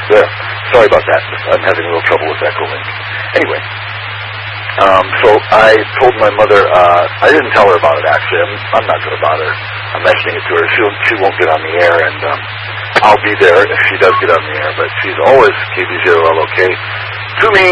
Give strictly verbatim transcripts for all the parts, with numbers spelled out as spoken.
Yeah. Sorry about that. I'm having a little trouble with Echolink. Anyway, um, so I told my mother, uh, I didn't tell her about it actually. I'm, I'm not good about her. I'm mentioning it to her. She won't, she won't get on the air, and um, I'll be there if she does get on the air, but she's always K B zero L O K to me.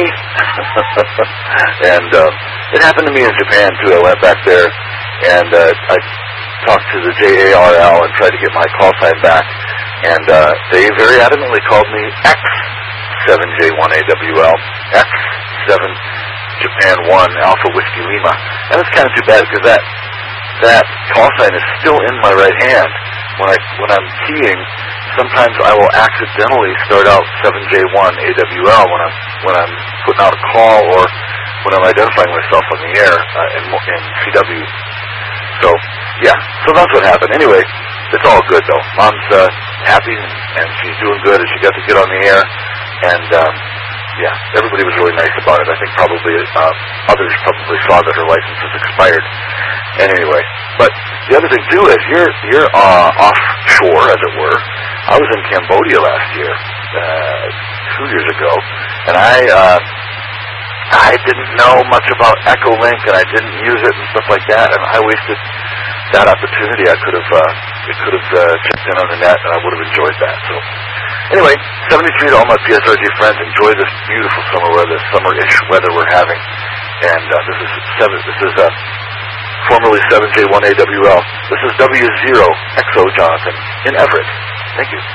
And uh, it happened to me in Japan, too. I went back there, and uh, I talked to the J A R L and tried to get my call sign back, and uh, they very adamantly called me X seven J one A W L, X seven Japan one Alpha Whiskey Lima. And it's kind of too bad, because that that call sign is still in my right hand. When I when I'm keying, sometimes I will accidentally start out seven J one A W L when I'm when I'm putting out a call or when I'm identifying myself on the air uh, in, in C W. So yeah, so that's what happened. Anyway, it's all good though. Mom's uh, happy and, and she's doing good, and she got to get on the air. And um, yeah, everybody was really nice about it. I think probably uh, others probably saw that her license was expired. And anyway, but the other thing too is you're you're uh, offshore, as it were. I was in Cambodia last year, uh, two years ago, and I uh, I didn't know much about Echolink, and I didn't use it and stuff like that, and I wasted that opportunity. I could have uh, it could have uh, checked in on the net, and I would have enjoyed that. So anyway, seventy-three to all my P S R G friends, enjoy this beautiful summer weather, summer-ish weather we're having, and uh, this is seven. This is uh, formerly seven J one A W L. This is W zero X O Jonathan in Everett. Thank you.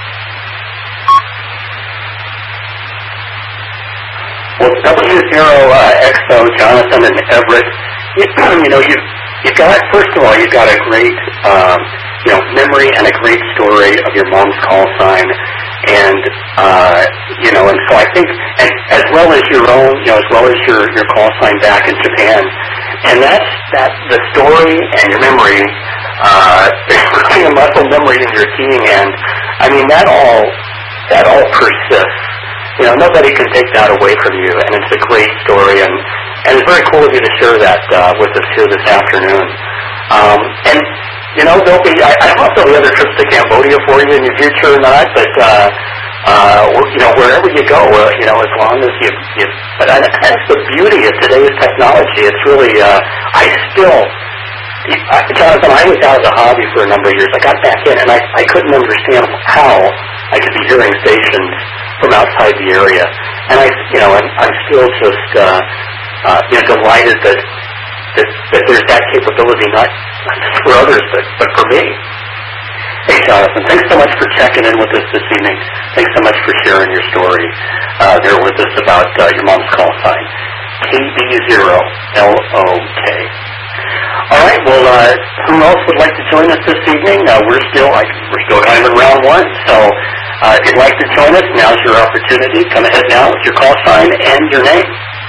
Well, W zero X O Jonathan in Everett, you, you know, you've, you've got, first of all, you've got a great, um, you know, memory and a great story of your mom's call sign. And, uh, you know, and so I think, and as well as your own, you know, as well as your, your call sign back in Japan, and that's, that, the story and your memory, uh, is really a muscle memory in your keying, and, I mean, that all, that all persists. You know, nobody can take that away from you, and it's a great story, and, and it's very cool of you to share that, uh, with us here this afternoon. Um, and, you know, there'll be, I, I don't know if there'll be other trips to Cambodia for you in the future or not, but, uh, uh, you know, wherever you go, uh, you know, as long as you, you but I, that's the beauty of today's technology. It's really, uh, I still, I, Jonathan, I was out of the hobby for a number of years. I got back in, and I, I couldn't understand how I could be hearing stations from outside the area. And I, you know, I'm, I'm still just, uh, uh, you know, delighted that, that, that there's that capability, not just for others, but, but for me. Hey, Jonathan, thanks so much for checking in with us this evening. Thanks so much for sharing your story uh, there with us about uh, your mom's call sign, K B zero L O K. All right, well, uh, who else would like to join us this evening? Uh, we're still like, we're still kind of in round one, so uh, if you'd like to join us, now's your opportunity. Come ahead now with your call sign and your name.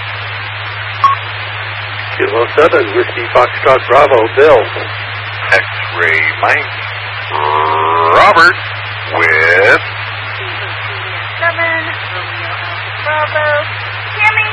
Kilo seven, Whiskey Foxtrot Bravo, Bill. X-Ray Mike. Robert with seven, Romeo Alpha Bravo, Tammy.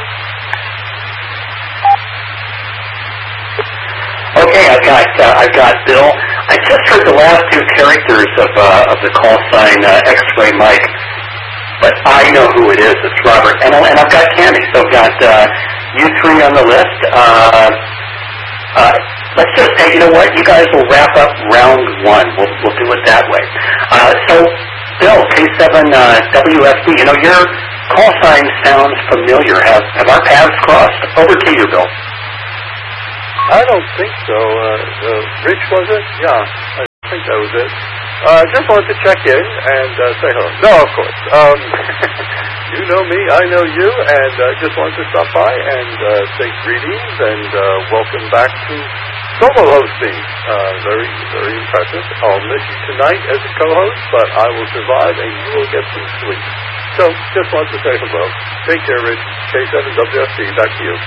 Okay, I've got uh, I've got Bill. I just heard the last two characters of uh, of the call sign uh, X-Ray Mike, but I know who it is. It's Robert, and, and I've got Tammy. So I've got uh, you three on the list. Uh, uh, let's just say, you know what? You guys will wrap up round one. We'll we'll do it that way. Uh, so, Bill, K seven uh, W F D. You know, your call sign sounds familiar. Have have our paths crossed? Over to you, Bill. I don't think so. Uh, uh, Rich, was it? Yeah, I think that was it. Uh, just wanted to check in and uh, say hello. No, of course. Um, you know me, I know you, and uh, just wanted to stop by and uh, say greetings and uh, welcome back to solo hosting. Uh, very, very impressive. I'll miss you tonight as a co-host, but I will survive and you will get some sleep. So, just wanted to say hello. Take care, Rich. K seven W F D, back to you.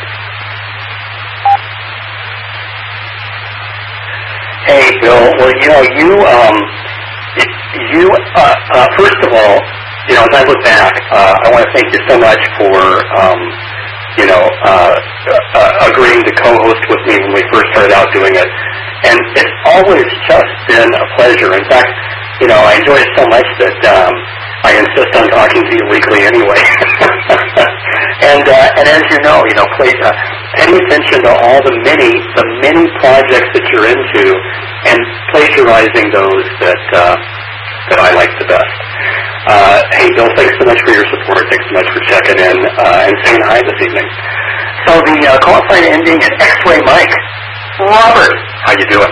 Hey, Bill. Well, you know, you, um, you, uh, uh, first of all, you know, as I look back, uh, I want to thank you so much for, um, you know, uh, uh, agreeing to co-host with me when we first started out doing it. And it's always just been a pleasure. In fact, you know, I enjoy it so much that, um, I insist on fun talking to you weekly anyway. and uh, and as you know, you know, play, uh, paying attention to all the many the many projects that you're into, and plagiarizing those that uh, that I like the best. Uh, hey, Bill, thanks so much for your support. Thanks so much for checking in uh, and saying hi this evening. So the uh, call sign ending in X-Ray Mike. Robert, how you doing?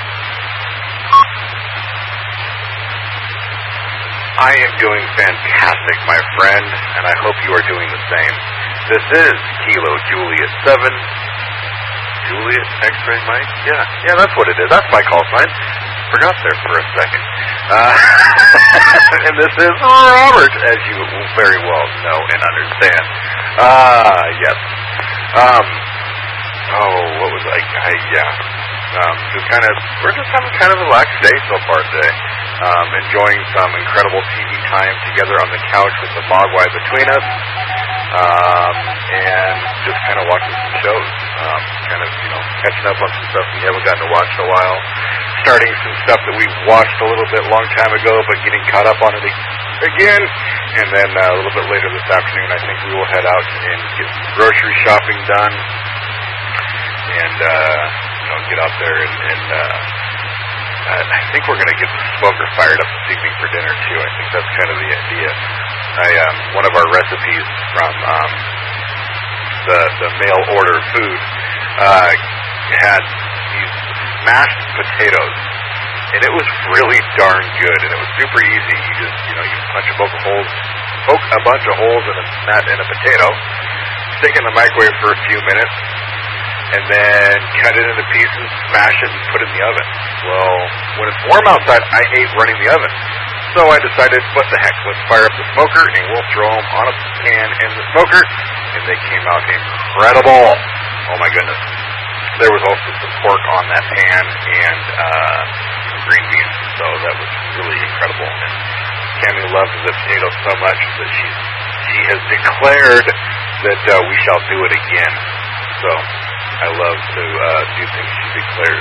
I am doing fantastic, my friend, and I hope you are doing the same. This is Kilo Juliet seven. Juliet X-Ray Mike? Yeah, yeah, that's what it is. That's my call sign. Forgot there for a second. Uh, and this is Robert, as you very well know and understand. Ah, uh, yes. Um, oh, what was I? I yeah. Um, just kind of, we're just having kind of a relaxed day so far today. Um, enjoying some incredible T V time together on the couch with the Mogwai between us. Um, and just kind of watching some shows. Um, kind of, you know, catching up on some stuff we haven't gotten to watch in a while. Starting some stuff that we watched a little bit long time ago, but getting caught up on it again. And then uh, a little bit later this afternoon, I think we will head out and get some grocery shopping done. And, uh, you know, get out there and, and uh, I think we're going to get the smoker fired up this evening for dinner, too. I think that's kind of the idea. I, um, one of our recipes from um, the, the mail order food uh, had these mashed potatoes, and it was really darn good, and it was super easy. You just, you know, you punch a bunch of holes, poke a bunch of holes in a, in a potato, stick it in the microwave for a few minutes, and then cut it into pieces, smash it, and put it in the oven. Well, when it's warm outside, I hate running the oven. So I decided, what the heck, let's fire up the smoker, and we'll throw them on a pan in the smoker, and they came out incredible. Oh, my goodness. There was also some pork on that pan and uh, some green beans, so that was really incredible. And Cammie loves the potatoes so much that she, she has declared that uh, we shall do it again. So I love to uh, do things she declares.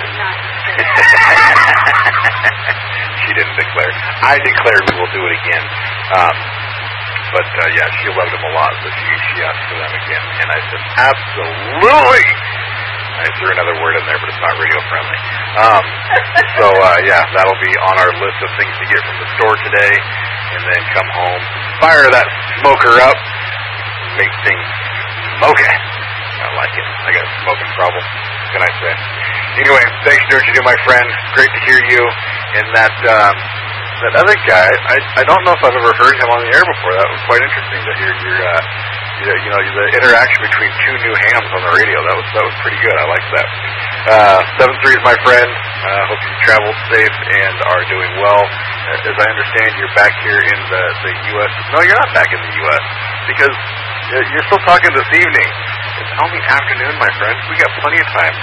She didn't declare. I declared we will do it again. Um, but, uh, yeah, she loved them a lot, so she, she asked for them again. And I said, absolutely! I threw another word in there, but it's not radio-friendly. Um, so, uh, yeah, that'll be on our list of things to get from the store today. And then come home, fire that smoker up, make things smoking. I like it. I got a smoking problem. What can I say? Anyway, thanks for doing what you do, my friend. Great to hear you. And that um, that other guy, I I don't know if I've ever heard him on the air before. That was quite interesting to hear your, uh, your you know, the interaction between two new hams on the radio. That was that was pretty good. I like that. Uh, seven three is my friend. Uh, hope you traveled safe and are doing well. As I understand, you're back here in the the U S No, you're not back in the U S because you're still talking this evening. It's only afternoon, my friend. We got plenty of time.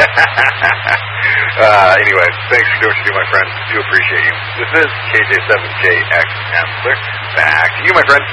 uh, anyway, thanks for doing what you do, my friend. Do appreciate you. This is K J seven J X M. Back to you, my friend.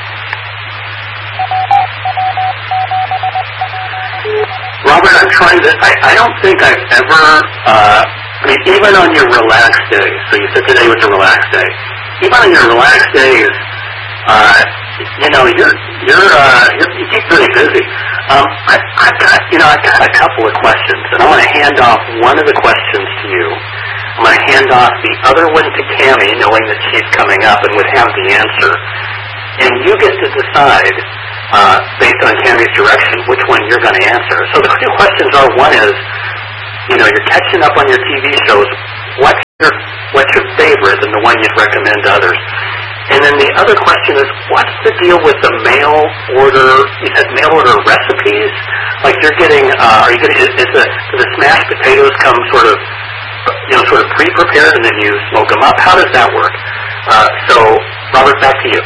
Robert, I'm trying to, I, I don't think I've ever, uh, I mean, even on your relaxed days, so you said today was a relaxed day, even on your relaxed days, uh, you know, you're, you're, uh, you're, you keep pretty busy. Um, I, I've got, you know, I've got a couple of questions, and I want to hand off one of the questions to you. I'm going to hand off the other one to Cammie, knowing that she's coming up and would have the answer. And you get to decide, uh, based on Cammie's direction, which one you're going to answer. So the two questions are, one is, you know, you're catching up on your T V shows. What's your, what's your favorite and the one you'd recommend to others? And then the other question is, what's the deal with the mail order? You said mail order recipes. Like you're getting, uh, are you getting? Is, is the do the smashed potatoes come sort of, you know, sort of pre-prepared and then you smoke them up? How does that work? Uh, so, Robert, back to you.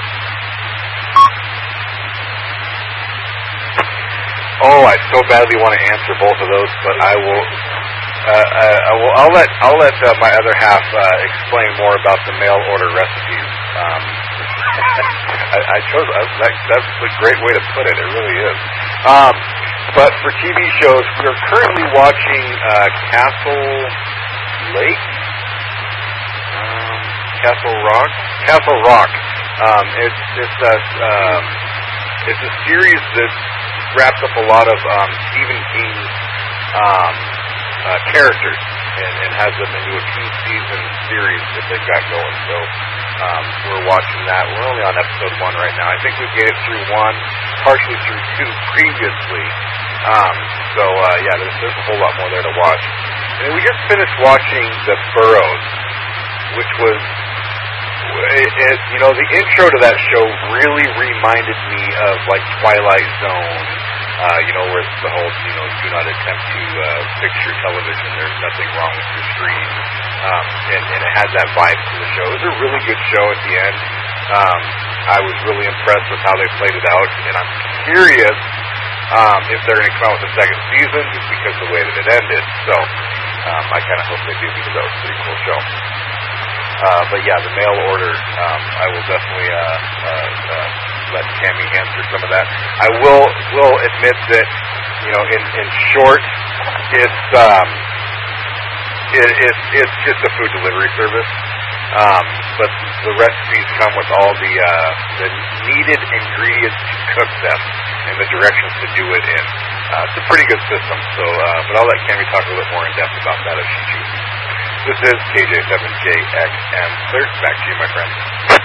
Oh, I so badly want to answer both of those, but I will. Uh, I will. I'll let. I'll let uh, my other half uh, explain more about the mail order recipes. Um, I, I chose uh, that. That's a great way to put it. It really is. Um, but for T V shows, we are currently watching uh, Castle Lake, um, Castle Rock, Castle Rock. Um, it's it's a um, it's a series that wraps up a lot of um, Stephen King's um, uh, characters and, and has them into a two-season series that they've got going. So um, we're watching that. We're only on episode one right now. I think we made it through one, partially through two previously. Um, so uh, yeah, there's, there's a whole lot more there to watch. And we just finished watching The Furrows, which was. It, it, you know, the intro to that show really reminded me of, like, Twilight Zone, uh, you know, where it's the whole, you know, do not attempt to uh, fix your television, there's nothing wrong with your screen, um, and, and it had that vibe to the show. It was a really good show at the end. Um, I was really impressed with how they played it out, and I'm curious um, if they're going to come out with a second season, just because of the way that it ended. So um, I kind of hope they do, because that was a pretty cool show. Uh, but yeah, the mail order, um, I will definitely uh, uh, uh, let Tammy answer some of that. I will will admit that, you know, in, in short, it's um, it, it, it's just a food delivery service. Um, but the recipes come with all the uh, the needed ingredients to cook them and the directions to do it in. Uh, it's a pretty good system. So, uh, but I'll let Tammy talk a little bit more in depth about that if she chooses. This is K J seven J X M. Clear, back to you, my friend.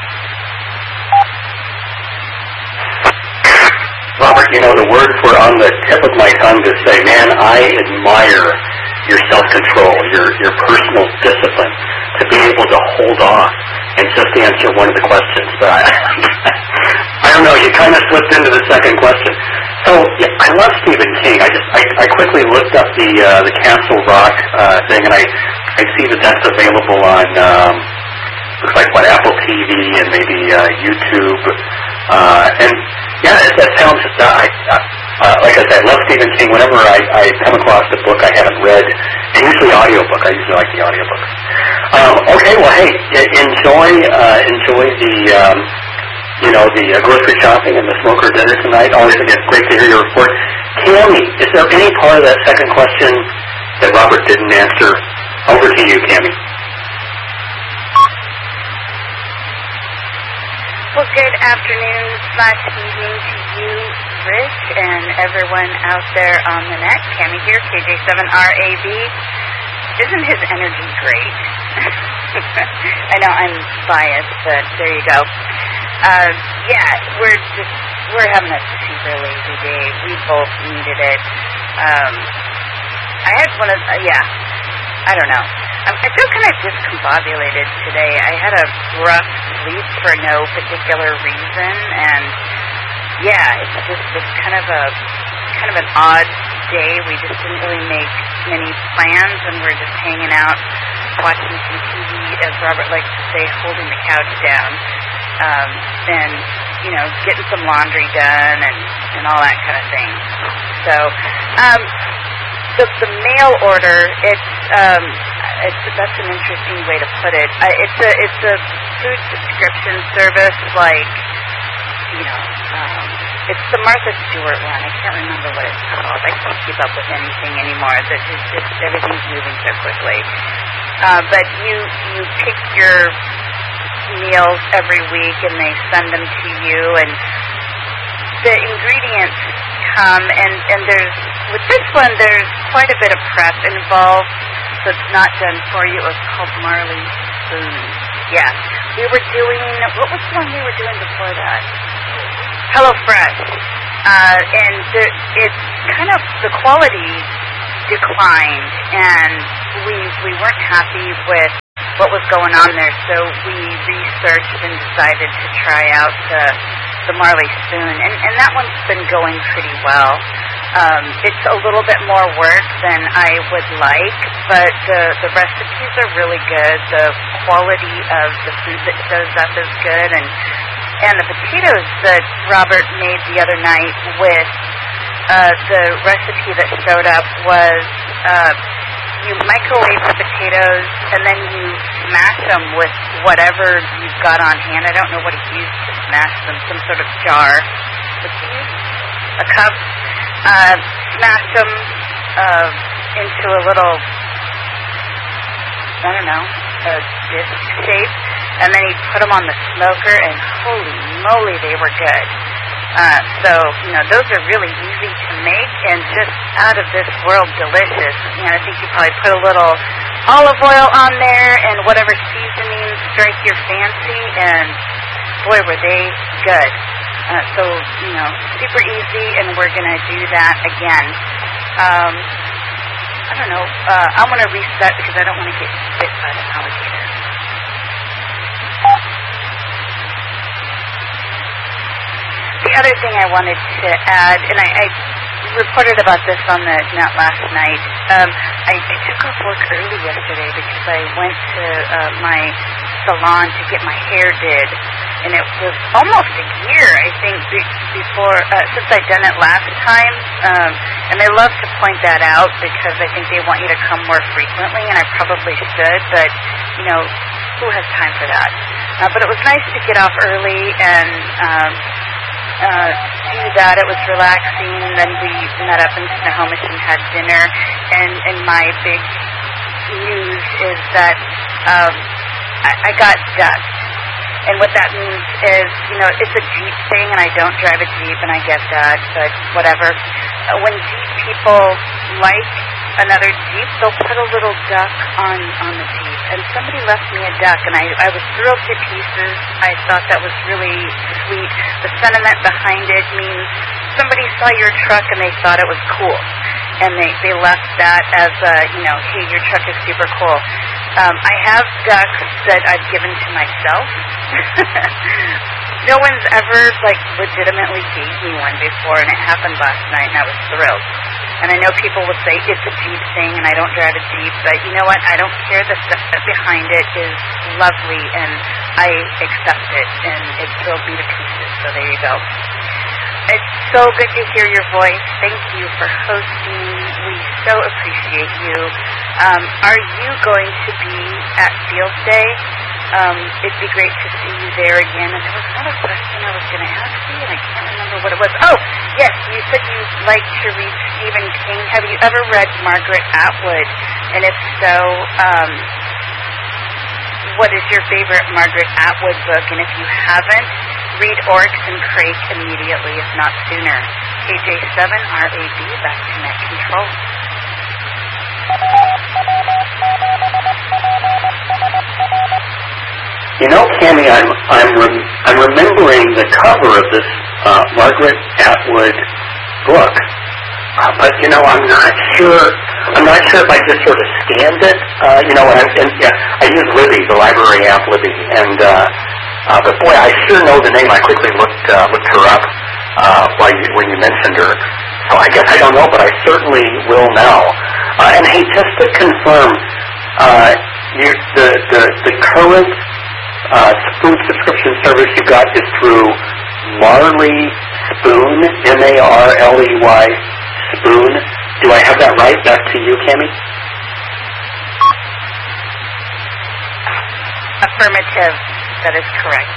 Robert, you know, the words were on the tip of my tongue to say, man, I admire your self-control, your your personal discipline to be able to hold off and just answer one of the questions. But I, I don't know, you kind of slipped into the second question. So, yeah, I love Stephen King. I just, I, I quickly looked up the uh, the Castle Rock uh, thing, and I, I see that that's available on, um, looks like, what, Apple T V and maybe uh, YouTube. Uh, and, yeah, it, that sounds, uh, I, uh, like I said, I love Stephen King. Whenever I, I come across a book I haven't read, and usually audiobook, I usually like the audiobook. Um, okay, well, hey, enjoy, uh, enjoy the... Um, you know, the uh, grocery shopping and the smoker dinner tonight. Always again, great to hear your report. Tammy, is there any part of that second question that Robert didn't answer? Over to you, Tammy. Well, good afternoon slash evening to you, Rich, and everyone out there on the net. Tammy here, K J seven R A B. Isn't his energy great? I know I'm biased, but there you go. Uh, yeah, we're just, we're having a super lazy day. We both needed it. Um, I had one of, uh, yeah, I don't know. I, I feel kind of discombobulated today. I had a rough sleep for no particular reason, and yeah, it's just, it's kind of a, kind of an odd day. We just didn't really make many plans, and we're just hanging out, watching some T V, as Robert likes to say, holding the couch down. Um, and, you know, getting some laundry done and, and all that kind of thing. So, um, the, the mail order, it's, um, it's, that's an interesting way to put it. Uh, it's a, it's a food subscription service like, you know, um, it's the Martha Stewart one. I can't remember what it's called. I can't keep up with anything anymore. That is just, everything's moving so quickly. Uh, but you, you pick your meals every week and they send them to you, and the ingredients come, and, and there's, with this one, there's quite a bit of prep involved, so it's not done for you. It was called Marley Spoon. Yeah. We were doing, what was the one we were doing before that? HelloFresh. Uh, and the, it's kind of, the quality declined, and we, we weren't happy with what was going on there, so we researched and decided to try out the, the Marley Spoon, and, and that one's been going pretty well. Um, it's a little bit more work than I would like, but the, the recipes are really good. The quality of the food that shows up is good, and and the potatoes that Robert made the other night with uh, the recipe that showed up was uh, you microwave the potatoes and then you smash them with whatever you've got on hand. I don't know what he used to smash them, some sort of jar. What's he use? A cup. Uh, smash them uh, into a little, I don't know, a disc shape, and then he'd put them on the smoker, and holy moly, they were good. Uh, so, you know, those are really easy to make and just out of this world delicious. You know, I think you probably put a little olive oil on there and whatever seasonings strike your fancy, and boy, were they good. Uh, so, you know, super easy, and we're going to do that again. Um, I don't know. Uh, I'm going to reset because I don't want to get bit by the alligator. The other thing I wanted to add, and I, I reported about this on the net last night, um, I, I took off work early yesterday because I went to uh, my salon to get my hair did, and it was almost a year, I think, be- before uh, since I'd done it last time, um, and they love to point that out because I think they want you to come more frequently, and I probably should, but, you know, who has time for that? Uh, but it was nice to get off early and um, uh, do that. It was relaxing. Then we met up in Snohomish and had dinner. And, and my big news is that um, I, I got ducked. And what that means is, you know, it's a Jeep thing, and I don't drive a Jeep, and I get that, but whatever. Uh, when Jeep people like another Jeep, they'll put a little duck on, on the Jeep. And somebody left me a duck, and I, I was thrilled to pieces. I thought that was really sweet. The sentiment behind it means somebody saw your truck, and they thought it was cool. And they, they left that as a, you know, hey, your truck is super cool. Um, I have ducks that I've given to myself. No one's ever, like, legitimately gave me one before, and it happened last night, and I was thrilled. And I know people would say it's a Jeep thing, and I don't drive a Jeep, but you know what? I don't care. The stuff behind it is lovely, and I accept it, and it thrilled me to pieces, so there you go. It's so good to hear your voice. Thank you for hosting. We so appreciate you. Um, are you going to be at Field Day? Um, it'd be great to see you there again. And there was another question I was going to ask you, and I can't remember what it was. Oh, yes, you said you'd like to read Stephen King. Have you ever read Margaret Atwood? And if so, um, what is your favorite Margaret Atwood book? And if you haven't, read Oryx and Crake immediately, if not sooner. K J seven R A B, back to Net Control. You know, Cammie, I'm I'm rem- I'm remembering the cover of this uh, Margaret Atwood book, uh, but you know, I'm not sure. I'm not sure if I just sort of scanned it. Uh, you know, and, and yeah, I use Libby, the library app Libby, and uh, uh, but boy, I sure know the name. I quickly looked uh, looked her up uh, while you, when you mentioned her. So I guess I don't know, but I certainly will now. Uh, and hey, just to confirm, uh, you, the the the current Uh, food subscription service you got is through Marley Spoon, M A R L E Y, Spoon. Do I have that right? Back to you, Cammie? Affirmative. That is correct.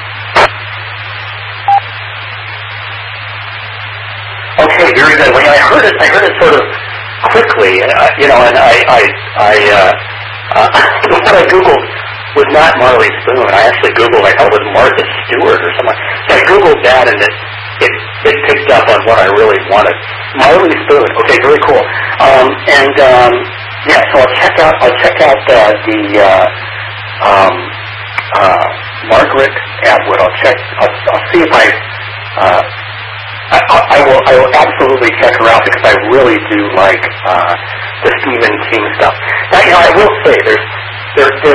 Okay, very good. Well, I heard it. I heard it sort of quickly, and uh, you know, and I, I, I, uh, uh, what I googled was not Marley Spoon. I actually Googled, I thought it was Martha Stewart or something. So I Googled that, and it, it it picked up on what I really wanted. Marley Spoon. Okay, very cool. Um, and um, yeah, so I'll check out. I'll check out uh, the uh, um, uh, Margaret Atwood. I'll check. I'll, I'll see if I. Uh, I, I will. I will absolutely check her out because I really do like uh, the Stephen King stuff. Now, you know, I will say there's there there